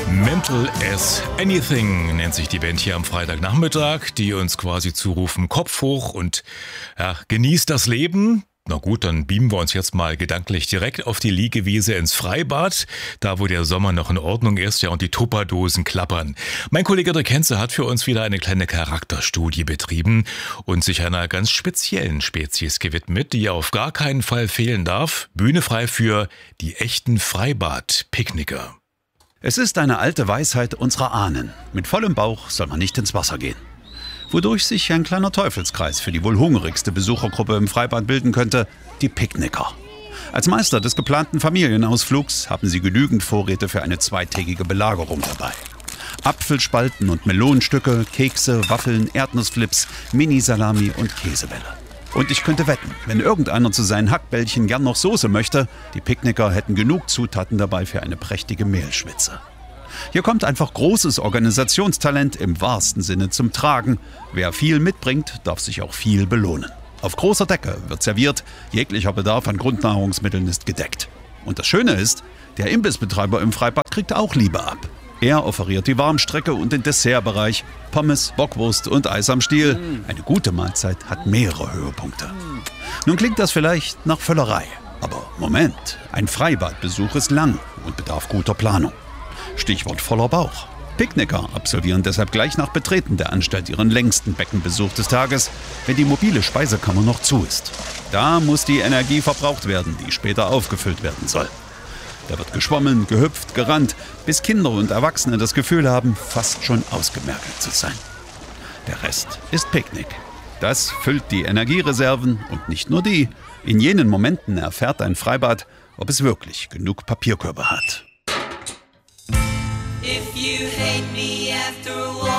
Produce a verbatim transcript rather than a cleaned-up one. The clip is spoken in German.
Mental as Anything nennt sich die Band hier am Freitagnachmittag, die uns quasi zurufen, Kopf hoch und ja, genießt das Leben. Na gut, dann beamen wir uns jetzt mal gedanklich direkt auf die Liegewiese ins Freibad, da wo der Sommer noch in Ordnung ist, ja, und die Tupperdosen klappern. Mein Kollege Dirk Henze hat für uns wieder eine kleine Charakterstudie betrieben und sich einer ganz speziellen Spezies gewidmet, die auf gar keinen Fall fehlen darf. Bühne frei für die echten Freibad-Picknicker. Es ist eine alte Weisheit unserer Ahnen. Mit vollem Bauch soll man nicht ins Wasser gehen. Wodurch sich ein kleiner Teufelskreis für die wohl hungrigste Besuchergruppe im Freibad bilden könnte, die Picknicker. Als Meister des geplanten Familienausflugs haben sie genügend Vorräte für eine zweitägige Belagerung dabei. Apfelspalten und Melonenstücke, Kekse, Waffeln, Erdnussflips, Mini-Salami und Käsebälle. Und ich könnte wetten, wenn irgendeiner zu seinen Hackbällchen gern noch Soße möchte, die Picknicker hätten genug Zutaten dabei für eine prächtige Mehlschwitze. Hier kommt einfach großes Organisationstalent im wahrsten Sinne zum Tragen. Wer viel mitbringt, darf sich auch viel belohnen. Auf großer Decke wird serviert, jeglicher Bedarf an Grundnahrungsmitteln ist gedeckt. Und das Schöne ist, der Imbissbetreiber im Freibad kriegt auch Liebe ab. Er offeriert die Warmstrecke und den Dessertbereich, Pommes, Bockwurst und Eis am Stiel. Eine gute Mahlzeit hat mehrere Höhepunkte. Nun klingt das vielleicht nach Völlerei. Aber Moment, ein Freibadbesuch ist lang und bedarf guter Planung. Stichwort voller Bauch. Picknicker absolvieren deshalb gleich nach Betreten der Anstalt ihren längsten Beckenbesuch des Tages, wenn die mobile Speisekammer noch zu ist. Da muss die Energie verbraucht werden, die später aufgefüllt werden soll. Da wird geschwommen, gehüpft, gerannt, bis Kinder und Erwachsene das Gefühl haben, fast schon ausgemergelt zu sein. Der Rest ist Picknick. Das füllt die Energiereserven und nicht nur die. In jenen Momenten erfährt ein Freibad, ob es wirklich genug Papierkörbe hat. If you hate me after a while